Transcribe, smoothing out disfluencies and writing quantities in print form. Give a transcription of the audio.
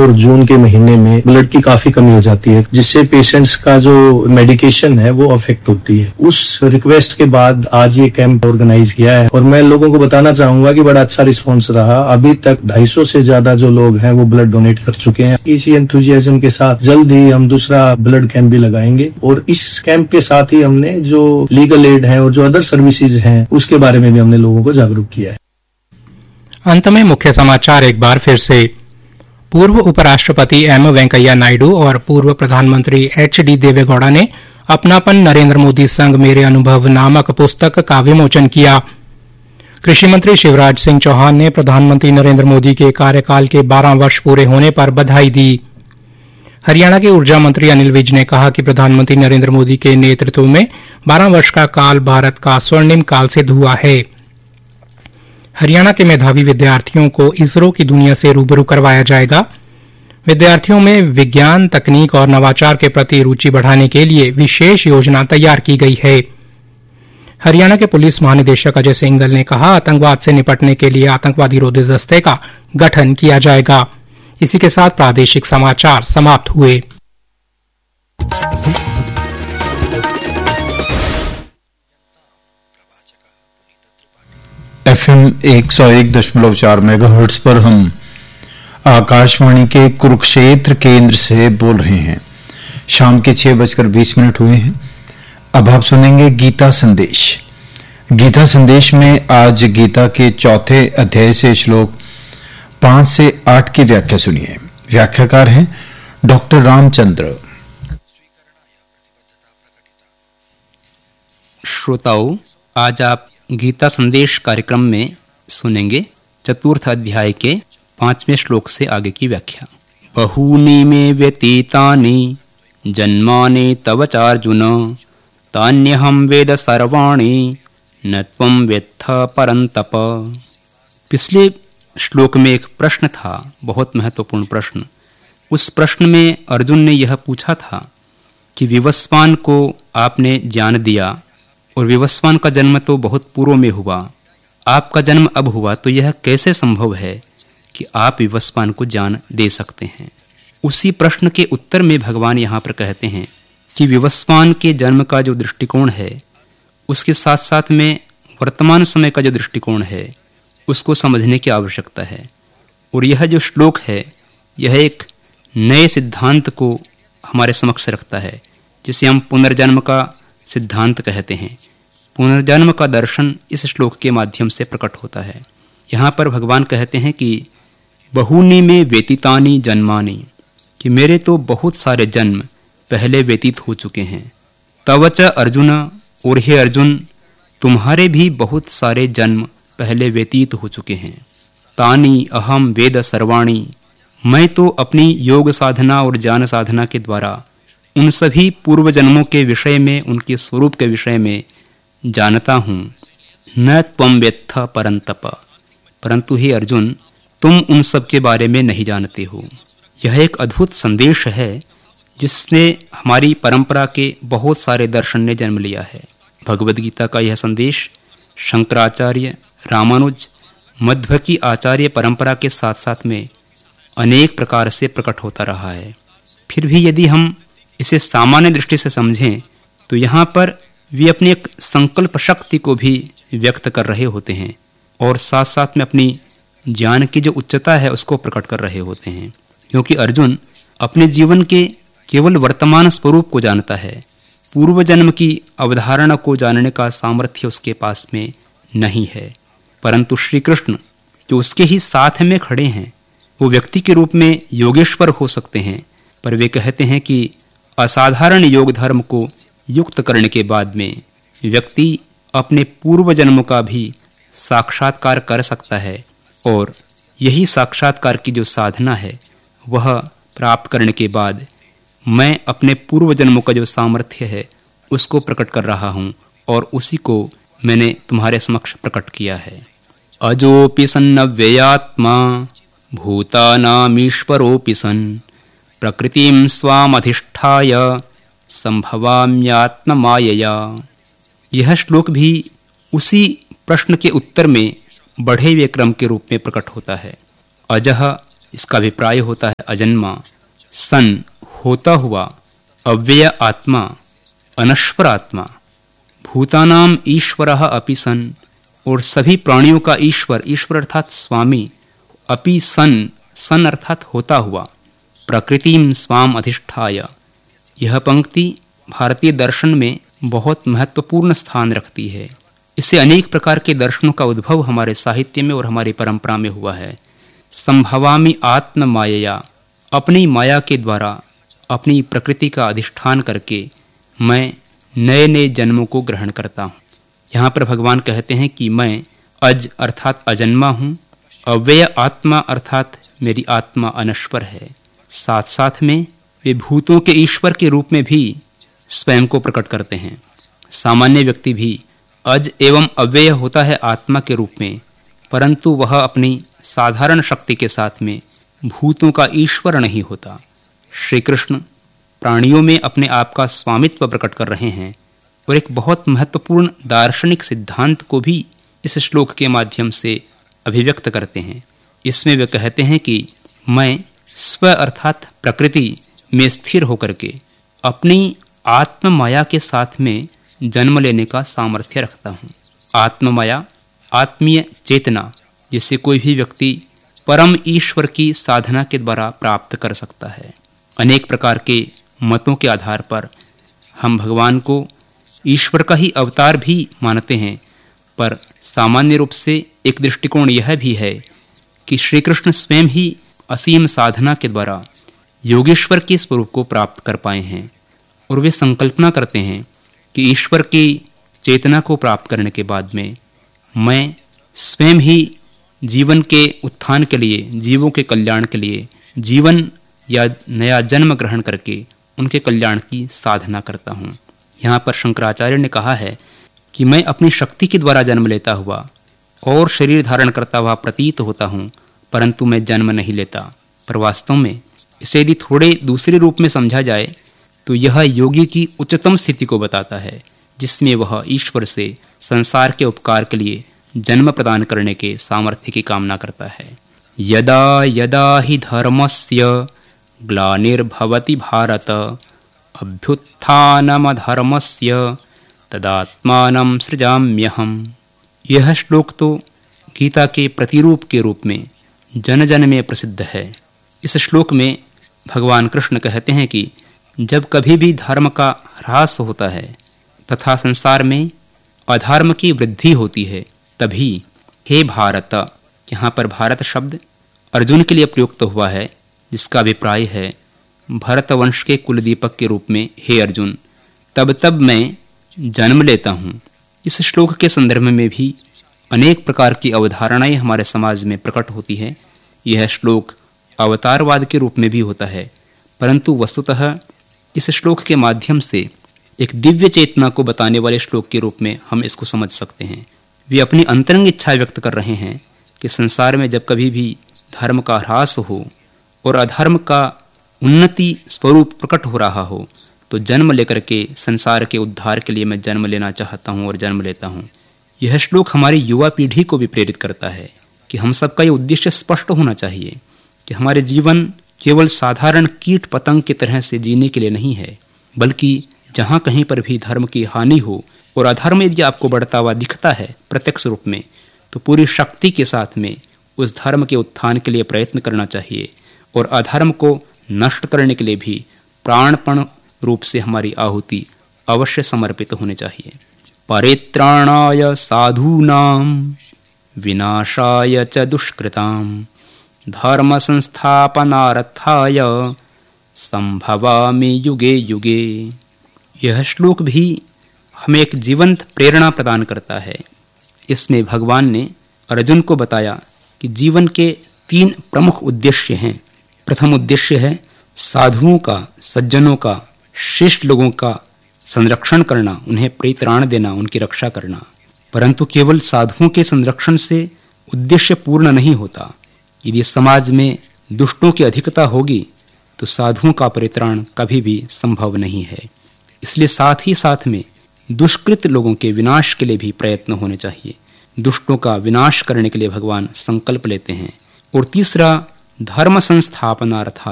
और जून के महीने में ब्लड की काफी कमी हो जाती है, जिससे पेशेंट्स का जो मेडिकेशन है वो अफेक्ट होती है। उस रिक्वेस्ट के बाद आज ये कैंप ऑर्गेनाइज किया है और मैं लोगों को बताना चाहूंगा कि बड़ा अच्छा रिस्पॉन्स रहा। अभी तक 250 से ज्यादा जो लोग हैं वो ब्लड डोनेट कर चुके हैं। इसी एंथुजियाज्म के साथ जल्द ही हम दूसरा ब्लड कैंप भी लगाएंगे और इस कैंप के साथ ही हमने जो लीगल एड है और जो अदर सर्विसेज हैं उसके बारे में भी हमने लोगों को जागरूक किया है। अंत में मुख्य समाचार एक बार फिर से। पूर्व उपराष्ट्रपति एम वेंकैया नायडू और पूर्व प्रधानमंत्री एच.डी. देवेगौड़ा ने अपनापन नरेंद्र मोदी संग मेरे अनुभव नामक पुस्तक का विमोचन किया। कृषि मंत्री शिवराज सिंह चौहान ने प्रधानमंत्री नरेंद्र मोदी के कार्यकाल के 12 वर्ष पूरे होने पर बधाई दी। हरियाणा के ऊर्जा मंत्री अनिल विज ने कहा कि प्रधानमंत्री नरेंद्र मोदी के नेतृत्व में 12 वर्ष का काल भारत का स्वर्णिम काल सिद्ध हुआ है। हरियाणा के मेधावी विद्यार्थियों को इसरो की दुनिया से रूबरू करवाया जाएगा। विद्यार्थियों में विज्ञान, तकनीक और नवाचार के प्रति रुचि बढ़ाने के लिए विशेष योजना तैयार की गई है। हरियाणा के पुलिस महानिदेशक अजय सिंघल ने कहा, आतंकवाद से निपटने के लिए आतंकवादी रोधी दस्ते का गठन किया जाएगा। इसी के साथ प्रादेशिक समाचार समाप्त हुए। FM 101.4 मेगाहर्ट्ज पर हम आकाशवाणी के कुरुक्षेत्र केंद्र से बोल रहे हैं। शाम के 6:20 हुए हैं। अब आप सुनेंगे गीता संदेश। गीता संदेश में आज गीता के 4थे अध्याय से श्लोक 5 से 8 की व्याख्या सुनिए। व्याख्याकार हैं डॉक्टर रामचंद्र। श्रोताओं, आज आप गीता संदेश कार्यक्रम में सुनेंगे 4th अध्याय के 5वें श्लोक से आगे की व्याख्या। बहूनि मे व्यतीतानि जन्मानि तव चार्जुन तान्यहं वेद सर्वाणि न त्वं वेत्थ परन्तप। पिछले श्लोक में एक प्रश्न था, बहुत महत्वपूर्ण प्रश्न। उस प्रश्न में अर्जुन ने यह पूछा था कि विवस्वान को आपने ज्ञान दिया और विवस्वान का जन्म तो बहुत पूर्व में हुआ, आपका जन्म अब हुआ, तो यह कैसे संभव है कि आप विवस्वान को ज्ञान दे सकते हैं। उसी प्रश्न के उत्तर में भगवान यहाँ पर कहते हैं कि विवस्वान के जन्म का जो दृष्टिकोण है उसके साथ साथ में वर्तमान समय का जो दृष्टिकोण है उसको समझने की आवश्यकता है। और यह जो श्लोक है यह एक नए सिद्धांत को हमारे समक्ष रखता है, जिसे हम पुनर्जन्म का सिद्धांत कहते हैं। पुनर्जन्म का दर्शन इस श्लोक के माध्यम से प्रकट होता है। यहाँ पर भगवान कहते हैं कि बहूनि में व्यतीतानि जन्मानि, कि मेरे तो बहुत सारे जन्म पहले व्यतीत हो चुके हैं। तव च अर्जुन, और हे अर्जुन तुम्हारे भी बहुत सारे जन्म पहले व्यतीत हो चुके हैं। तानि अहम वेद सर्वाणि, मैं तो अपनी योग साधना और ज्ञान साधना के द्वारा उन सभी पूर्व जन्मों के विषय में, उनके स्वरूप के विषय में जानता हूँ। न त्वं वेत्थ परन्तप, परंतु हे अर्जुन तुम उन सब के बारे में नहीं जानते हो। यह एक अद्भुत संदेश है जिसने हमारी परंपरा के बहुत सारे दर्शन ने जन्म लिया है। भगवद गीता का यह संदेश शंकराचार्य, रामानुज, मध्व की आचार्य परंपरा के साथ साथ में अनेक प्रकार से प्रकट होता रहा है। फिर भी यदि हम इसे सामान्य दृष्टि से समझें तो यहाँ पर वे अपनी एक संकल्प शक्ति को भी व्यक्त कर रहे होते हैं और साथ साथ में अपनी ज्ञान की जो उच्चता है उसको प्रकट कर रहे होते हैं, क्योंकि अर्जुन अपने जीवन के केवल वर्तमान स्वरूप को जानता है। पूर्व जन्म की अवधारणा को जानने का सामर्थ्य उसके पास में नहीं है। परंतु श्री कृष्ण जो उसके ही साथ में खड़े हैं वो व्यक्ति के रूप में योगेश्वर हो सकते हैं, पर वे कहते हैं कि असाधारण योग धर्म को युक्त करने के बाद में व्यक्ति अपने पूर्व जन्म का भी साक्षात्कार कर सकता है और यही साक्षात्कार की जो साधना है वह प्राप्त करने के बाद मैं अपने पूर्व जन्मों का जो सामर्थ्य है उसको प्रकट कर रहा हूँ और उसी को मैंने तुम्हारे समक्ष प्रकट किया है। अजोपि सन्नव्ययात्मा भूतानामीश्वरोऽपि सन् प्रकृतिं स्वामधिष्ठाय संभवाम्यात्ममायया। यह श्लोक भी उसी प्रश्न के उत्तर में बढ़े हुए क्रम के रूप में प्रकट होता है। अजह इसका अभिप्राय होता है अजन्मा, सन होता हुआ, अव्यय आत्मा, अनश्वर आत्मा, भूतानाम ईश्वरः अपि सन, और सभी प्राणियों का ईश्वर, ईश्वर अर्थात स्वामी, अपि सन, सन अर्थात होता हुआ, प्रकृतिम स्वाम अधिष्ठाय। यह पंक्ति भारतीय दर्शन में बहुत महत्वपूर्ण स्थान रखती है। इससे अनेक प्रकार के दर्शनों का उद्भव हमारे साहित्य में और हमारी परंपरा में हुआ है। संभवामि आत्म मायया, अपनी माया के द्वारा अपनी प्रकृति का अधिष्ठान करके मैं नए नए जन्मों को ग्रहण करता हूँ। यहाँ पर भगवान कहते हैं कि मैं अज अर्थात अजन्मा हूँ, अव्यय आत्मा अर्थात मेरी आत्मा अनश्वर है। साथ साथ में वे भूतों के ईश्वर के रूप में भी स्वयं को प्रकट करते हैं। सामान्य व्यक्ति भी अज एवं अव्यय होता है आत्मा के रूप में, परंतु वह अपनी साधारण शक्ति के साथ में भूतों का ईश्वर नहीं होता। श्री कृष्ण प्राणियों में अपने आप का स्वामित्व प्रकट कर रहे हैं और एक बहुत महत्वपूर्ण दार्शनिक सिद्धांत को भी इस श्लोक के माध्यम से अभिव्यक्त करते हैं। इसमें वे कहते हैं कि मैं स्व अर्थात प्रकृति में स्थिर होकर के अपनी आत्म माया के साथ में जन्म लेने का सामर्थ्य रखता हूँ। आत्म माया आत्मीय चेतना जिसे कोई भी व्यक्ति परम ईश्वर की साधना के द्वारा प्राप्त कर सकता है। अनेक प्रकार के मतों के आधार पर हम भगवान को ईश्वर का ही अवतार भी मानते हैं, पर सामान्य रूप से एक दृष्टिकोण यह भी है कि श्री कृष्ण स्वयं ही असीम साधना के द्वारा योगेश्वर के स्वरूप को प्राप्त कर पाए हैं और वे संकल्पना करते हैं कि ईश्वर की चेतना को प्राप्त करने के बाद में मैं स्वयं ही जीवन के उत्थान के लिए, जीवों के कल्याण के लिए जीवन या नया जन्म ग्रहण करके उनके कल्याण की साधना करता हूँ। यहाँ पर शंकराचार्य ने कहा है कि मैं अपनी शक्ति के द्वारा जन्म लेता हुआ और शरीर धारण करता हुआ प्रतीत होता हूँ, परंतु मैं जन्म नहीं लेता। पर वास्तव में इसे यदि थोड़े दूसरे रूप में समझा जाए तो यह योगी की उच्चतम स्थिति को बताता है, जिसमें वह ईश्वर से संसार के उपकार के लिए जन्म प्रदान करने के सामर्थ्य की कामना करता है। यदा यदा हि धर्मस्य ग्लानिर्भवति भारत अभ्युत्थानमधर्मस्य तदात्मानं सृजाम्यहम्। यह श्लोक तो गीता के प्रतिरूप के रूप में जन जन में प्रसिद्ध है। इस श्लोक में भगवान कृष्ण कहते हैं कि जब कभी भी धर्म का ह्रास होता है तथा संसार में अधर्म की वृद्धि होती है, तभी हे भारत, यहाँ पर भारत शब्द अर्जुन के लिए प्रयुक्त हुआ है, जिसका अभिप्राय है भरत वंश के कुलदीपक के रूप में हे अर्जुन, तब तब मैं जन्म लेता हूँ। इस श्लोक के संदर्भ में भी अनेक प्रकार की अवधारणाएं हमारे समाज में प्रकट होती है। यह श्लोक अवतारवाद के रूप में भी होता है, परंतु वस्तुतः इस श्लोक के माध्यम से एक दिव्य चेतना को बताने वाले श्लोक के रूप में हम इसको समझ सकते हैं। वे अपनी अंतरंग इच्छा व्यक्त कर रहे हैं कि संसार में जब कभी भी धर्म का ह्रास हो और अधर्म का उन्नति स्वरूप प्रकट हो रहा हो, तो जन्म लेकर के संसार के उद्धार के लिए मैं जन्म लेना चाहता हूँ और जन्म लेता हूँ। यह श्लोक हमारी युवा पीढ़ी को भी प्रेरित करता है कि हम सबका ये उद्देश्य स्पष्ट होना चाहिए कि हमारे जीवन केवल साधारण कीट पतंग की तरह से जीने के लिए नहीं है, बल्कि जहाँ कहीं पर भी धर्म की हानि हो और अधर्म यदि आपको बढ़ता हुआ दिखता है प्रत्यक्ष रूप में, तो पूरी शक्ति के साथ में उस धर्म के उत्थान के लिए प्रयत्न करना चाहिए और अधर्म को नष्ट करने के लिए भी प्राणपण रूप से हमारी आहुति अवश्य समर्पित होनी चाहिए। परित्राणाय साधूनां विनाशाय च दुष्कृतां धर्म संस्थापनार्थाय संभवामि युगे युगे। यह श्लोक भी हमें एक जीवंत प्रेरणा प्रदान करता है। इसमें भगवान ने अर्जुन को बताया कि जीवन के 3 प्रमुख उद्देश्य हैं। प्रथम उद्देश्य है साधुओं का, सज्जनों का, श्रेष्ठ लोगों का संरक्षण करना, उन्हें परित्राण देना, उनकी रक्षा करना। परंतु केवल साधुओं के संरक्षण से उद्देश्य पूर्ण नहीं होता। यदि समाज में दुष्टों की अधिकता होगी तो साधुओं का परित्राण कभी भी संभव नहीं है। इसलिए साथ ही साथ में दुष्कृत लोगों के विनाश के लिए भी प्रयत्न होने चाहिए। दुष्टों का विनाश करने के लिए भगवान संकल्प लेते हैं। और तीसरा धर्म संस्थापनार्थाय